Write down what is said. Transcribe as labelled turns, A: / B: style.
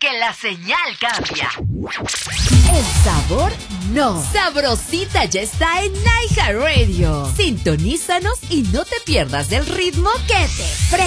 A: que la señal cambia.
B: El sabor no. Sabrosita ya está en iHeartRadio. Sintonízanos y no te pierdas del ritmo que te